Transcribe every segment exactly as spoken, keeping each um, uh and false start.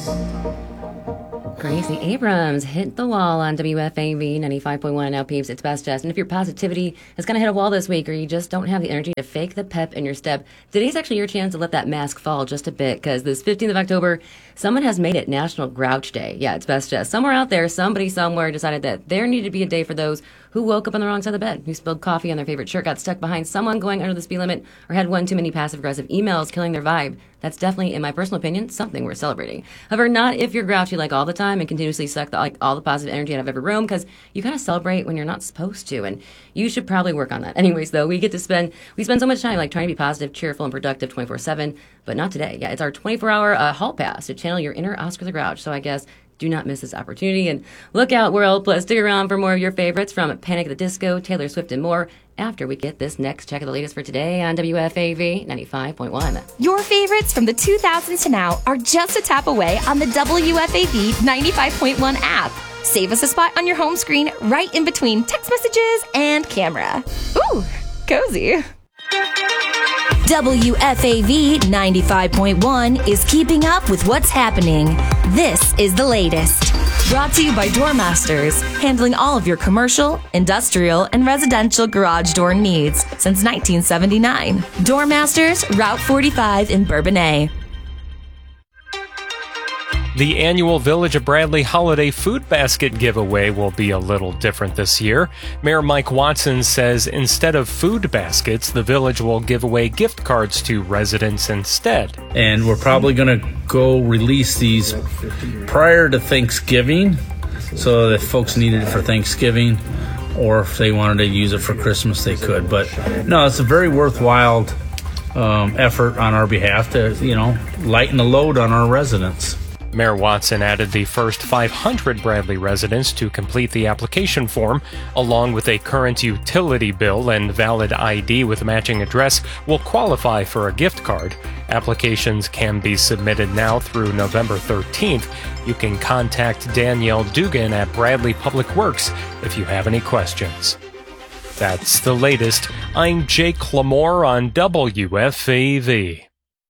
Gracie Abrams hit the wall on W F A V ninety-five point one. Now, peeps, it's best just. And if your positivity has kind of hit a wall this week, or you just don't have the energy to fake the pep in your step, today's actually your chance to let that mask fall just a bit, because this fifteenth of October, someone has made it National Grouch Day. Yeah, it's best just. Somewhere out there, somebody somewhere decided that there needed to be a day for those who woke up on the wrong side of the bed, who spilled coffee on their favorite shirt, got stuck behind someone going under the speed limit, or had one too many passive-aggressive emails killing their vibe. That's definitely, in my personal opinion, something worth celebrating. However, not if you're grouchy like all the time and continuously suck the, like all the positive energy out of every room, because you kind of celebrate when you're not supposed to, and you should probably work on that. Anyways, though, we get to spend we spend so much time like trying to be positive, cheerful, and productive twenty-four seven, but not today. Yeah, it's our twenty-four hour uh, hall pass to channel your inner Oscar the Grouch. So I guess do not miss this opportunity, and look out, world. Plus, stick around for more of your favorites from Panic at the Disco, Taylor Swift, and more after we get this next check of the latest for today on W F A V ninety-five point one. Your favorites from the two thousands to now are just a tap away on the W F A V ninety-five point one app. Save us a spot on your home screen right in between text messages and camera. Ooh, cozy. W F A V ninety-five point one is keeping up with what's happening. This is the latest. Brought to you by Doormasters, handling all of your commercial, industrial, and residential garage door needs since nineteen seventy-nine. Doormasters, Route forty-five in Bourbonnais. The annual Village of Bradley Holiday Food Basket giveaway will be a little different this year. Mayor Mike Watson says instead of food baskets, the village will give away gift cards to residents instead. And we're probably going to go release these prior to Thanksgiving, so that if folks needed it for Thanksgiving, or if they wanted to use it for Christmas, they could. But no, it's a very worthwhile um, effort on our behalf to, you know, lighten the load on our residents. Mayor Watson added the first five hundred Bradley residents to complete the application form, along with a current utility bill and valid I D with matching address, will qualify for a gift card. Applications can be submitted now through November thirteenth. You can contact Danielle Dugan at Bradley Public Works if you have any questions. That's the latest. I'm Jake Lamore on W F A V.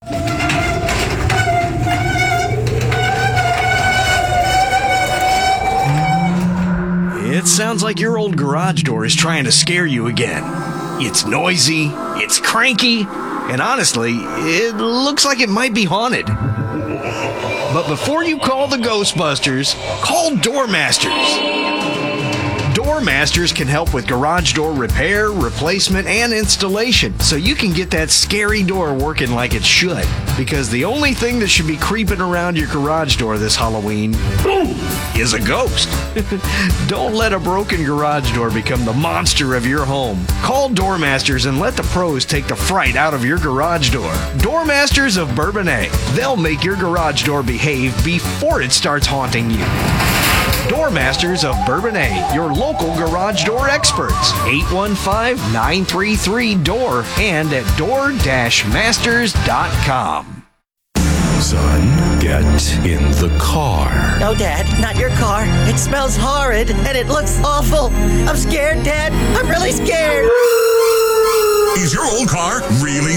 It sounds like your old garage door is trying to scare you again. It's noisy, it's cranky, and honestly, it looks like it might be haunted. But before you call the Ghostbusters, call Doormasters. Doormasters can help with garage door repair, replacement, and installation, so you can get that scary door working like it should. Because the only thing that should be creeping around your garage door this Halloween is a ghost. Don't let a broken garage door become the monster of your home. Call Doormasters and let the pros take the fright out of your garage door. Doormasters of Bourbonnais. They'll make your garage door behave before it starts haunting you. Doormasters of Bourbonnais, your local garage door experts. eight one five, nine three three, D O O R and at door dash masters dot com. Son, get in the car. No, Dad, not your car. It smells horrid and it looks awful. I'm scared, Dad. I'm really scared. Is your old car really